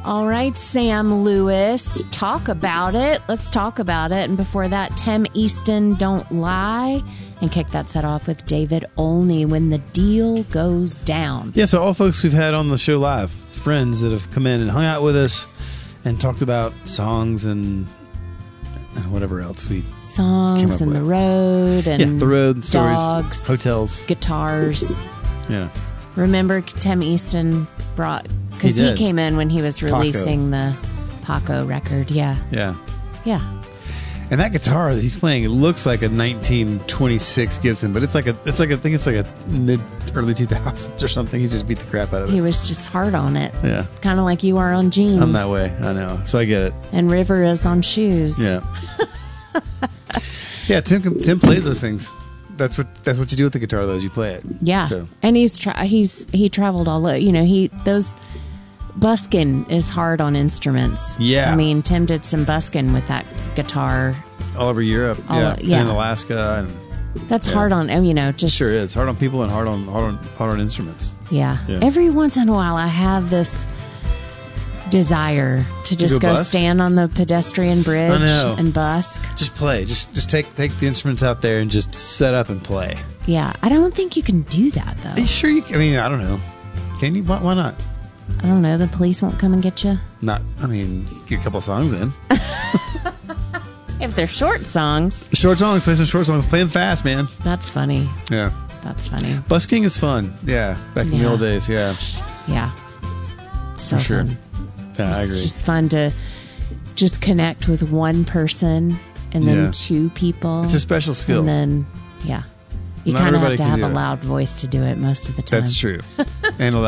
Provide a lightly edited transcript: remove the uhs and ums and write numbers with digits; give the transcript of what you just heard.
All right, Sam Lewis, talk about it. Let's talk about it. And before that, Tim Easton, Don't Lie. And kick that set off with David Olney, When the Deal Goes Down. Yeah, so all folks we've had on the show live, friends that have come in and hung out with us and talked about songs and whatever else we songs and with. The road and the road, stories, dogs, hotels, guitars. Yeah. Remember Tim Easton brought, because he came in when he was releasing the Paco record. Yeah. And that guitar that he's playing, it looks like a 1926 Gibson, but I think it's like a mid early 2000s or something. He's just beat the crap out of it. He was just hard on it. Yeah. Kind of like you are on jeans. I'm that way. I know. So I get it. And River is on shoes. Yeah. Yeah, Tim plays those things. That's what you do with the guitar, though, is you play it. Yeah. So. And he traveled all over. You know, buskin is hard on instruments. Yeah. I mean, Tim did some buskin with that guitar. All over Europe. And in Alaska. And that's hard on, you know, just. Sure is. Hard on people and hard on instruments. Yeah. Every once in a while, I have this desire to just go stand on the pedestrian bridge and busk. Just play. Just take the instruments out there and just set up and play. Yeah. I don't think you can do that, though. Are you sure I mean, I don't know. Can you? Why not? I don't know. The police won't come and get you. You get a couple of songs in. If they're short songs. Short songs. Play some short songs. Play them fast, man. That's funny. Yeah. That's funny. Busking is fun. Yeah. Back in the old days. Yeah. Yeah. So for sure. Fun. Yeah, I agree. It's just fun to just connect with one person and then two people. It's a special skill. And then, you kind of have to have a loud voice to do it most of the time. That's true. And a